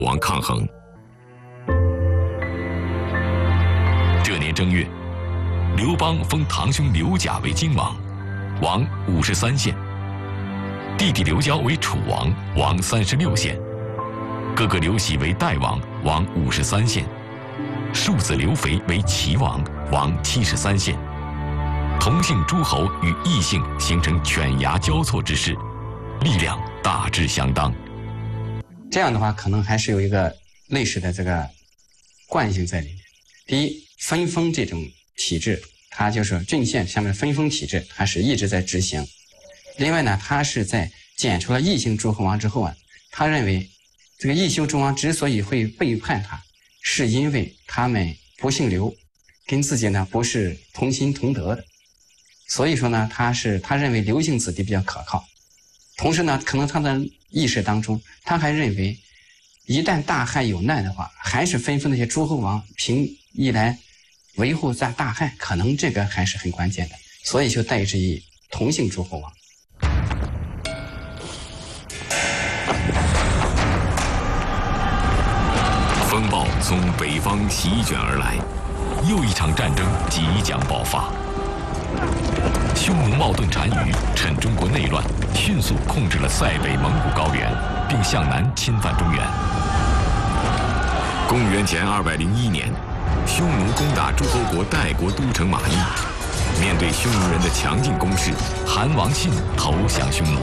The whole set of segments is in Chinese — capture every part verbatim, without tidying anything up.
王抗衡。这年正月，刘邦封堂兄刘贾为荆王，王五十三县；弟弟刘交为楚王，王三十六县；哥哥刘喜为代王，王五十三县；庶子刘肥为齐王，王七十三县。同姓诸侯与异姓形成犬牙交错之势，力量大致相当。 这样的话，可能还是有一个历史的这个惯性在里面。第一，分封这种体制，它就是郡县下面分封体制，它是一直在执行。另外呢，他是在剪除了异姓诸侯王之后啊，他认为这个异姓诸侯王之所以会背叛他，是因为他们不姓刘，跟自己呢不是同心同德的。所以说呢，他是他认为刘姓子弟比较可靠。同时呢，可能他的意识当中，他还认为，一旦大汉有难的话，还是吩咐那些诸侯王凭一来维护在大汉，可能这个还是很关键的。所以就代之以同姓诸侯王。 风暴从北方席卷而来，又一场战争即将爆发。匈奴冒顿单于趁中国内乱，迅速控制了塞北蒙古高原，并向南侵犯中原。公元前二百零一年，匈奴攻打诸侯国代国都城马邑，面对匈奴人的强劲攻势，韩王信投降匈奴。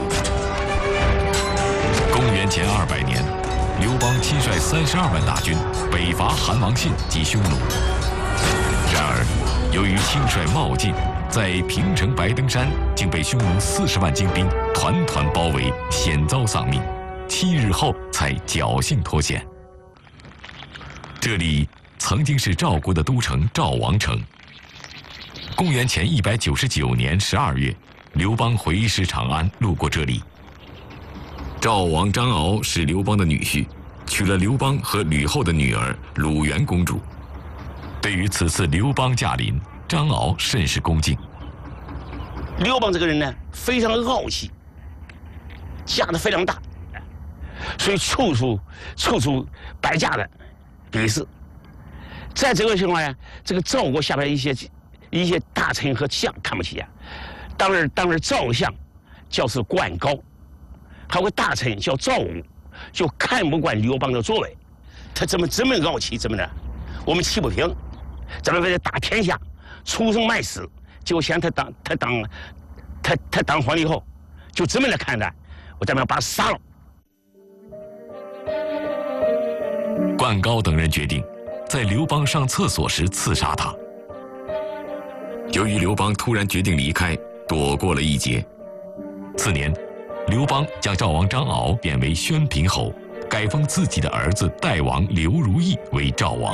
公元前二百年，刘邦亲率三十二万大军北伐韩王信及匈奴。然而，由于轻率冒进，在平城白登山竟被匈奴四十万精兵团团包围，险遭丧命。七日后才侥幸脱险。这里曾经是赵国的都城赵王城。公元前一百九十九年十二月，刘邦回师长安，路过这里。赵王张敖是刘邦的女婿，娶了刘邦和吕后的女儿鲁元公主。对于此次刘邦驾临，张敖甚是恭敬。 刘邦这个人呢，非常傲气，架子非常大，所以处处处处摆架的比试。在这个情况下，这个赵国下边一些一些大臣和相看不起啊。当时当时赵相叫是冠高，还有个大臣叫赵武，就看不惯刘邦的作为，他怎么这么傲气，怎么的？我们气不平，咱们为了打天下，出生卖死。结果嫌他当他当他他当皇帝后，就这么来看待，我咱们要把他杀了。 冠高等人决定，在刘邦上厕所时刺杀他。由于刘邦突然决定离开，躲过了一劫。次年，刘邦将赵王张敖贬为宣平侯，改封自己的儿子代王刘如意为赵王。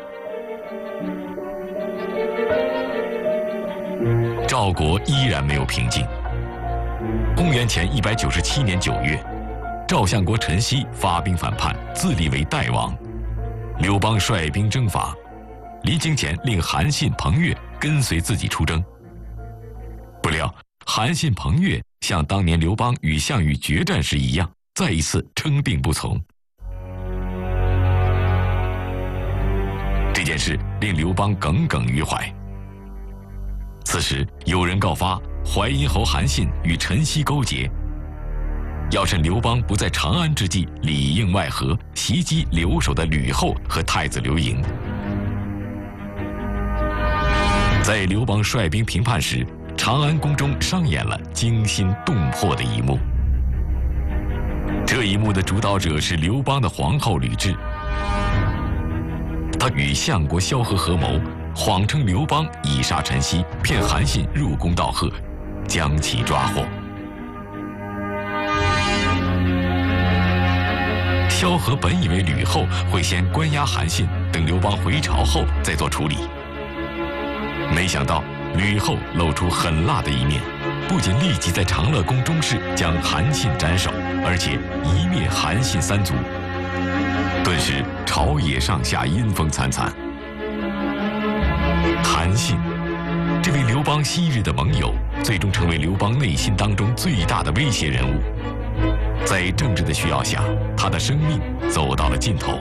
赵国依然没有平静。公元前一百九十七年九月，赵相国陈豨发兵反叛，自立为代王。刘邦率兵征伐，离京前令韩信、彭越跟随自己出征。不料韩信、彭越像当年刘邦与项羽决战时一样，再一次称病不从。这件事令刘邦耿耿于怀。此时有人告发淮阴侯韩信与陈豨勾结，要趁刘邦不在长安之际，里应外合，袭击留守的吕后和太子刘盈。在刘邦率兵平叛时，长安宫中上演了惊心动魄的一幕。这一幕的主导者是刘邦的皇后吕雉，她与相国萧何合谋，谎称刘邦已杀陈豨，骗韩信入宫道贺，将其抓获。萧何本以为吕后会先关押韩信，等刘邦回朝后再做处理，没想到吕后露出狠辣的一面，不仅立即在长乐宫中室将韩信斩首，而且一灭韩信三族，顿时朝野上下阴风惨惨。韩信，这位刘邦昔日的盟友，最终成为刘邦内心当中最大的威胁人物。 在政治的需要下，他的生命走到了尽头。